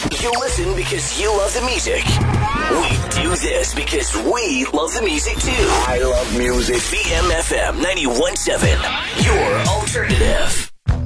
You listen because you love the music. We do this because we love the music too. I love music. BMFM 91.7, your